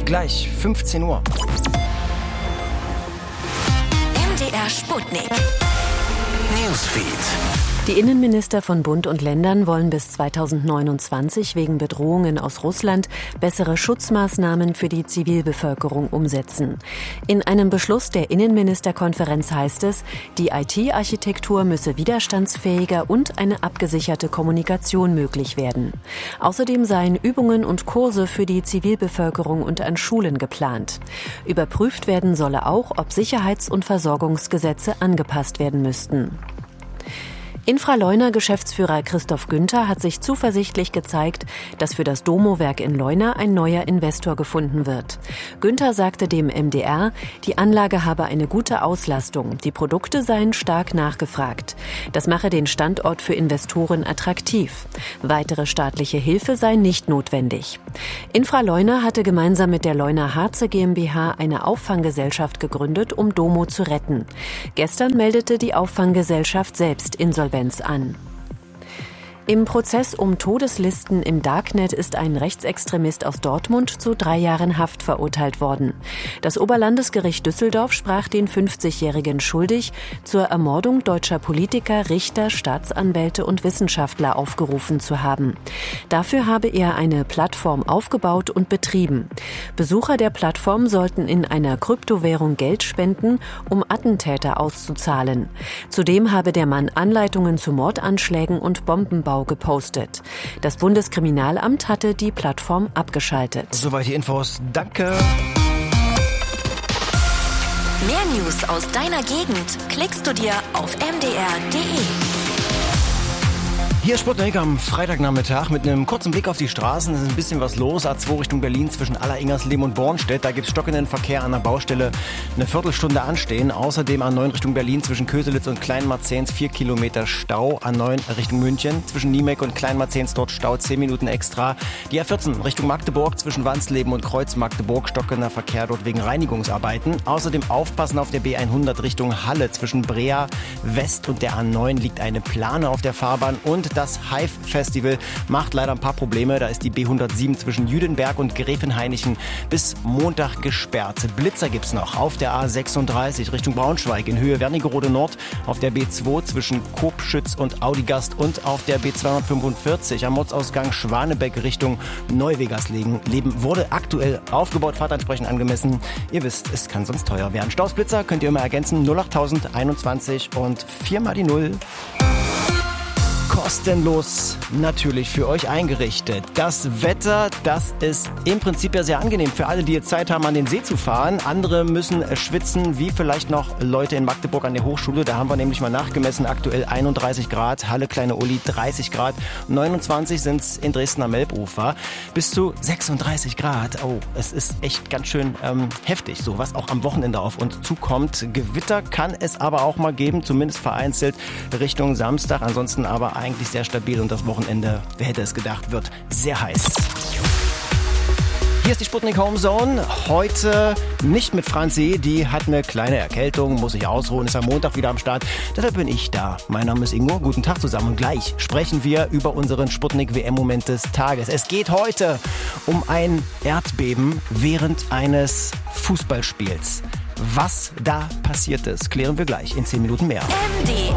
Gleich 15 Uhr. MDR Sputnik. Newsfeed. Die Innenminister von Bund und Ländern wollen bis 2029 wegen Bedrohungen aus Russland bessere Schutzmaßnahmen für die Zivilbevölkerung umsetzen. In einem Beschluss der Innenministerkonferenz heißt es, die IT-Architektur müsse widerstandsfähiger und eine abgesicherte Kommunikation möglich werden. Außerdem seien Übungen und Kurse für die Zivilbevölkerung und an Schulen geplant. Überprüft werden solle auch, ob Sicherheits- und Versorgungsgesetze angepasst werden müssten. Infraleuna-Geschäftsführer Christoph Günther hat sich zuversichtlich gezeigt, dass für das Domo-Werk in Leuna ein neuer Investor gefunden wird. Günther sagte dem MDR, die Anlage habe eine gute Auslastung, die Produkte seien stark nachgefragt. Das mache den Standort für Investoren attraktiv. Weitere staatliche Hilfe sei nicht notwendig. Infraleuna hatte gemeinsam mit der Leuna Harze GmbH eine Auffanggesellschaft gegründet, um Domo zu retten. Gestern meldete die Auffanggesellschaft selbst Insolvenz an. Im Prozess um Todeslisten im Darknet ist ein Rechtsextremist aus Dortmund zu 3 Jahren Haft verurteilt worden. Das Oberlandesgericht Düsseldorf sprach den 50-Jährigen schuldig, zur Ermordung deutscher Politiker, Richter, Staatsanwälte und Wissenschaftler aufgerufen zu haben. Dafür habe er eine Plattform aufgebaut und betrieben. Besucher der Plattform sollten in einer Kryptowährung Geld spenden, um Attentäter auszuzahlen. Zudem habe der Mann Anleitungen zu Mordanschlägen und Bombenbau gepostet. Das Bundeskriminalamt hatte die Plattform abgeschaltet. Soweit die Infos. Danke. Mehr News aus deiner Gegend klickst du dir auf mdr.de. Hier ist Sputnik am Freitagnachmittag mit einem kurzen Blick auf die Straßen. Es ist ein bisschen was los. A2 Richtung Berlin zwischen Aller-Ingersleben und Bornstedt. Da gibt es stockenden Verkehr an der Baustelle. Eine Viertelstunde anstehen. Außerdem A9 Richtung Berlin zwischen Köselitz und Kleinmarzens 4 Kilometer Stau. A9 Richtung München zwischen Niemek und Kleinmarzens dort Stau 10 Minuten extra. Die A14 Richtung Magdeburg zwischen Wansleben und Kreuz-Magdeburg stockender Verkehr dort wegen Reinigungsarbeiten. Außerdem aufpassen auf der B100 Richtung Halle zwischen Brea West und der A9 liegt eine Plane auf der Fahrbahn und das Hive-Festival macht leider ein paar Probleme. Da ist die B107 zwischen Jüdenberg und Gräfenhainichen bis Montag gesperrt. Blitzer gibt's noch auf der A36 Richtung Braunschweig in Höhe Wernigerode Nord, auf der B2 zwischen Kopschütz und Audigast und auf der B245 am Ortsausgang Schwanebeck Richtung Neuwegersleben wurde aktuell aufgebaut, Fahrt entsprechend angemessen. Ihr wisst, es kann sonst teuer werden. Stausblitzer könnt ihr immer ergänzen 08021 und 4 mal die 0. Kostenlos natürlich für euch eingerichtet. Das Wetter, das ist im Prinzip ja sehr angenehm für alle, die jetzt Zeit haben, an den See zu fahren. Andere müssen schwitzen, wie vielleicht noch Leute in Magdeburg an der Hochschule. Da haben wir nämlich mal nachgemessen, aktuell 31 Grad, Halle Kleine Uli 30 Grad, 29 sind es in Dresden am Elbufer, bis zu 36 Grad. Oh, es ist echt ganz schön heftig, so was auch am Wochenende auf uns zukommt. Gewitter kann es aber auch mal geben, zumindest vereinzelt Richtung Samstag, ansonsten aber eigentlich sehr stabil und das Wochenende, wer hätte es gedacht, wird sehr heiß. Hier ist die Sputnik Home Zone. Heute nicht mit Franzi, die hat eine kleine Erkältung, muss sich ausruhen, ist am Montag wieder am Start. Deshalb bin ich da. Mein Name ist Ingo, guten Tag zusammen und gleich sprechen wir über unseren Sputnik WM-Moment des Tages. Es geht heute um ein Erdbeben während eines Fußballspiels. Was da passiert ist, klären wir gleich in 10 Minuten mehr. MDR